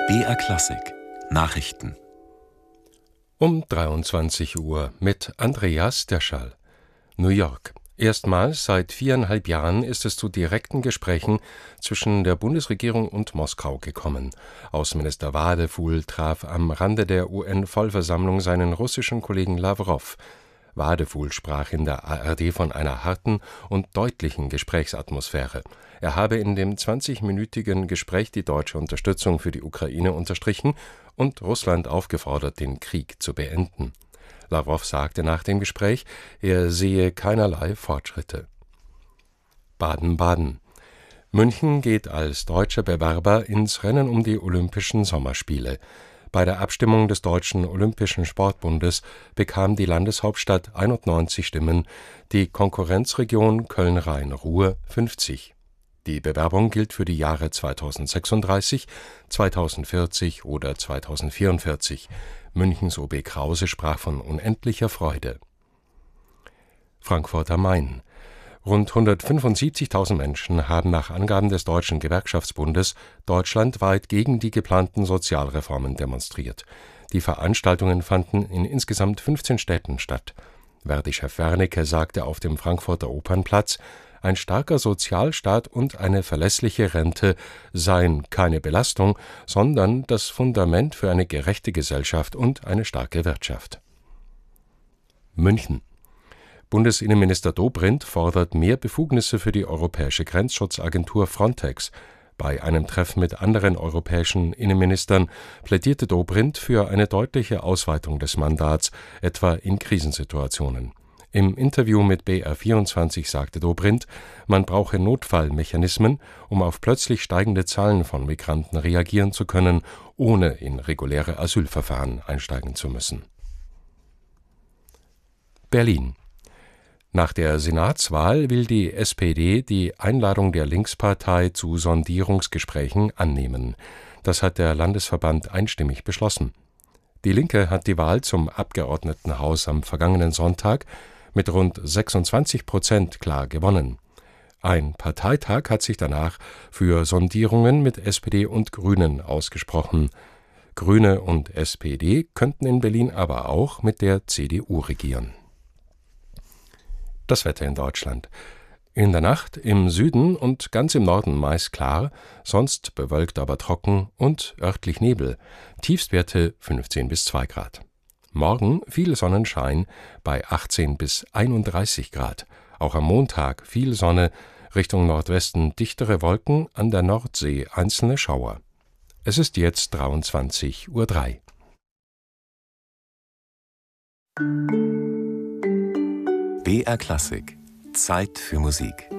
BR Klassik Nachrichten um 23 Uhr mit Andreas Derschall. New York. Erstmals seit 4,5 Jahren ist es zu direkten Gesprächen zwischen der Bundesregierung und Moskau gekommen. Außenminister Wadeful traf am Rande der UN-Vollversammlung seinen russischen Kollegen Lawrow. Wadeful sprach in der ARD von einer harten und deutlichen Gesprächsatmosphäre. Er habe in dem 20-minütigen Gespräch die deutsche Unterstützung für die Ukraine unterstrichen und Russland aufgefordert, den Krieg zu beenden. Lawrow sagte nach dem Gespräch, er sehe keinerlei Fortschritte. Baden-Baden. München geht als deutscher Bewerber ins Rennen um die Olympischen Sommerspiele. Bei der Abstimmung des Deutschen Olympischen Sportbundes bekam die Landeshauptstadt 91 Stimmen, die Konkurrenzregion Köln-Rhein-Ruhr 50. Die Bewerbung gilt für die Jahre 2036, 2040 oder 2044. Münchens OB Krause sprach von unendlicher Freude. Frankfurt am Main. Rund 175.000 Menschen haben nach Angaben des Deutschen Gewerkschaftsbundes deutschlandweit gegen die geplanten Sozialreformen demonstriert. Die Veranstaltungen fanden in insgesamt 15 Städten statt. Verdi-Chef Wernicke sagte auf dem Frankfurter Opernplatz, ein starker Sozialstaat und eine verlässliche Rente seien keine Belastung, sondern das Fundament für eine gerechte Gesellschaft und eine starke Wirtschaft. München. Bundesinnenminister Dobrindt fordert mehr Befugnisse für die europäische Grenzschutzagentur Frontex. Bei einem Treffen mit anderen europäischen Innenministern plädierte Dobrindt für eine deutliche Ausweitung des Mandats, etwa in Krisensituationen. Im Interview mit BR24 sagte Dobrindt, man brauche Notfallmechanismen, um auf plötzlich steigende Zahlen von Migranten reagieren zu können, ohne in reguläre Asylverfahren einsteigen zu müssen. Berlin. Nach der Senatswahl will die SPD die Einladung der Linkspartei zu Sondierungsgesprächen annehmen. Das hat der Landesverband einstimmig beschlossen. Die Linke hat die Wahl zum Abgeordnetenhaus am vergangenen Sonntag mit rund 26% klar gewonnen. Ein Parteitag hat sich danach für Sondierungen mit SPD und Grünen ausgesprochen. Grüne und SPD könnten in Berlin aber auch mit der CDU regieren. Das Wetter in Deutschland. In der Nacht im Süden und ganz im Norden meist klar, sonst bewölkt, aber trocken und örtlich Nebel. Tiefstwerte 15 bis 2 Grad. Morgen viel Sonnenschein bei 18 bis 31 Grad. Auch am Montag viel Sonne, Richtung Nordwesten dichtere Wolken, an der Nordsee einzelne Schauer. Es ist jetzt 23:03 Uhr. BR Klassik Zeit für Musik.